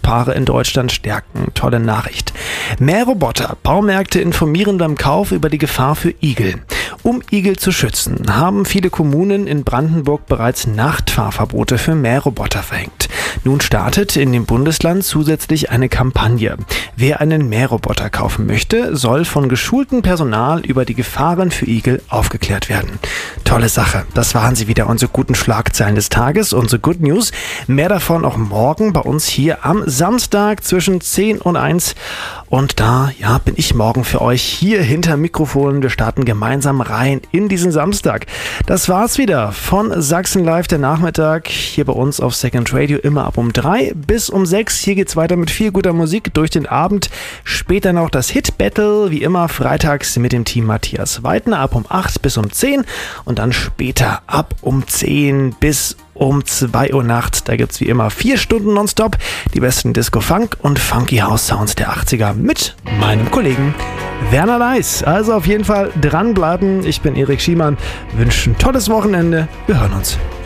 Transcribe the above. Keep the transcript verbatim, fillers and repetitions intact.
Brautpaare in Deutschland stärken. Tolle Nachricht. Mehr Roboter. Baumärkte informieren beim Kauf über die Gefahr für Igel. Um Igel zu schützen, haben viele Kommunen in Brandenburg bereits Nachtfahrverbote für Mähroboter verhängt. Nun startet in dem Bundesland zusätzlich eine Kampagne. Wer einen Mähroboter kaufen möchte, soll von geschultem Personal über die Gefahren für Igel aufgeklärt werden. Tolle Sache. Das waren sie wieder, unsere guten Schlagzeilen des Tages, unsere Good News. Mehr davon auch morgen bei uns hier am Samstag zwischen zehn und eins. Und da, ja, bin ich morgen für euch hier hinter Mikrofon. Wir starten gemeinsam rein in diesen Samstag. Das war's wieder von Sachsen Live, der Nachmittag, hier bei uns auf Second Radio, immer ab um drei bis um sechs. Hier geht's weiter mit viel guter Musik durch den Abend. Später noch das Hit Battle, wie immer freitags mit dem Team Matthias Weidner ab um acht bis um zehn und dann später ab um zehn bis um zwei Uhr nachts. Da gibt's wie immer vier Stunden nonstop die besten Disco-Funk und Funky House Sounds der achtziger mit meinem Kollegen Werner Leis. Also auf jeden Fall dranbleiben. Ich bin Erik Schiemann, wünsche ein tolles Wochenende. Wir hören uns.